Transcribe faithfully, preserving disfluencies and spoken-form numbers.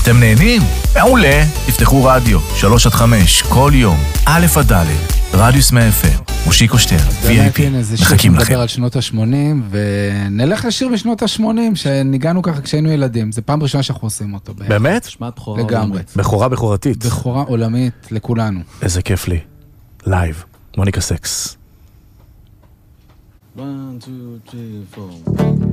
אתם נהנים? מעולה. תפתחו רדיו, שלוש עד חמש, כל יום, א' עד ד', רדיוס מאה אף אם, מושיקו שטרן, וי איי פי, מחכים לכם. נדבר על שנות ה-שמונים, ונלך לשיר בשנות ה-שמונים, שניגענו ככה כשהיינו ילדים. זה פעם ראשונה שאנחנו עושים אותו. באמת? שמעת בכורה לגמרי. עולמית. בכורה בכורתית. בכורה עולמית לכולנו. איזה כיף לי. לייב, מוניקה סקס. one, two, three, four